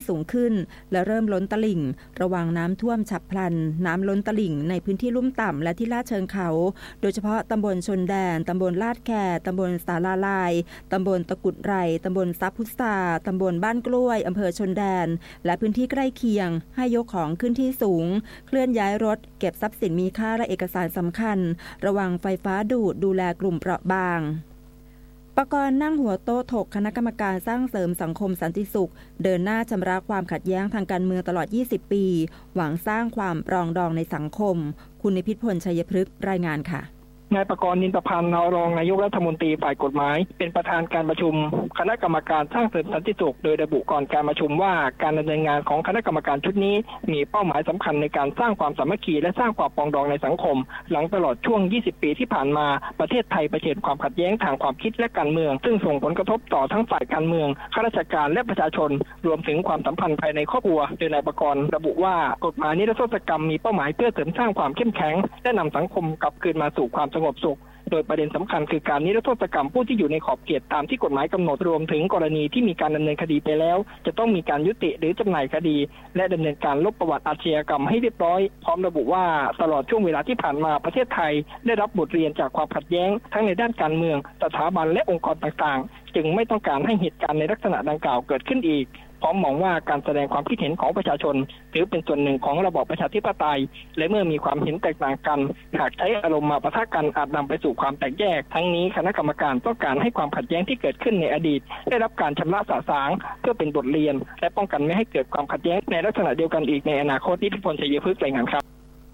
สูงขึ้นและเริ่มล้นตลิ่งระวังน้ำท่วมฉับพลันน้ำล้นตลิ่งในพื้นที่ลุ่มต่ำและที่ลาดเชิงเขาโดยเฉพาะตำบลชนแดนตำบลลาดแคตำบลสาลาลายตำบลตะกุดไรตำบลซับพุทราตำบลบ้านกล้วยอำเภอชนแดนและพื้นที่ใกล้เคียงให้ยกของขึ้นที่สูงเคลื่อนย้ายรถเก็บทรัพย์สินมีค่าและเอกสารสำคัญระวังไฟฟ้าดูแลกลุ่มเปราะบางปกรณ์นั่งหัวโต๊ะถกคณะกรรมการสร้างเสริมสังคมสันติสุขเดินหน้าชำระความขัดแย้งทางการเมืองตลอด20ปีหวังสร้างความปรองดองในสังคมคุณนิพิษพลชัยพฤกษ์รายงานค่ะนายปกรณ์ นินตพันธ์รองนายกรัฐมนตรีฝ่ายกฎหมายเป็นประธานการประชุมคณะกรรมการสร้างเสริมสันติสุขโดยระบุก่อนการประชุมว่าการดำเนินงานของคณะกรรมการชุดนี้มีเป้าหมายสำคัญในการสร้างความสามัคคีและสร้างความปรองดองในสังคมหลังตลอดช่วง20ปีที่ผ่านมาประเทศไทยเผชิญความขัดแย้งทางความคิดและการเมืองซึ่งส่งผลกระทบต่อทั้งฝ่ายการเมืองข้าราชการและประชาชนรวมถึงความสัมพันธ์ภายในครอบครัวโดยนายปกรณ์ระบุว่ากฎหมายนิรโทษกรรมมีเป้าหมายเพื่อเสริมสร้างความเข้มแข็งและนำสังคมกลับคืนมาสู่ความสงบสุขโดยประเด็นสำคัญคือการนิรโทษกรรมผู้ที่อยู่ในขอบเขตตามที่กฎหมายกำหนดรวมถึงกรณีที่มีการดำเนินคดีไปแล้วจะต้องมีการยุติหรือจำหน่ายคดีและดำเนินการลบประวัติอาชญากรรมให้เรียบร้อยพร้อมระบุว่าตลอดช่วงเวลาที่ผ่านมาประเทศไทยได้รับบทเรียนจากความขัดแย้งทั้งในด้านการเมืองสถาบันและองค์กรต่างๆจึงไม่ต้องการให้เหตุการณ์ในลักษณะดังกล่าวเกิดขึ้นอีกพร้อมมองว่าการแสดงความคิดเห็นของประชาชนถือเป็นส่วนหนึ่งของระบอบประชาธิปไตยและเมื่อมีความเห็นแตกต่างกันหากใช้อารมณ์มาปะทะกันอาจนำไปสู่ความแตกแยกทั้งนี้คณะกรรมการต้องการให้ความขัดแย้งที่เกิดขึ้นในอดีตได้รับการชำระสาสางเพื่อเป็นบทเรียนและป้องกันไม่ให้เกิดความขัดแย้งในลักษณะเดียวกันอีกในอนาคตนิพิษพลชัยพฤกษ์รายงานครับ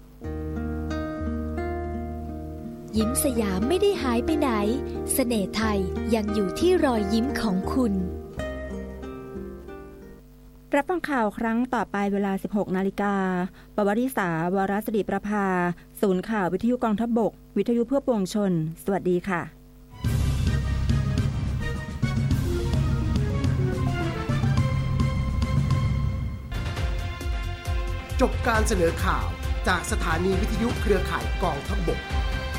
ยิ้มสยามไม่ได้หายไปไหนเสน่ห์ไทยยังอยู่ที่รอยยิ้มของคุณรับฟังข่าวครั้งต่อไปเวลา 16 นาฬิกาปวริษาวรศิริประภาศูนย์ข่าววิทยุกองทัพบกวิทยุเพื่อปวงชนสวัสดีค่ะจบการเสนอข่าวจากสถานีวิทยุเครือข่ายกองทัพบก